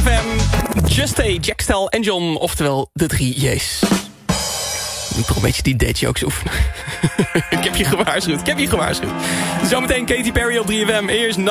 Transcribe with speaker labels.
Speaker 1: 3FM. Juste, Jackstel en John, oftewel de 3 J's. Ik moet toch een beetje die date-jokes oefenen. Ik heb je gewaarschuwd. Zometeen Katy Perry op 3FM. Eerst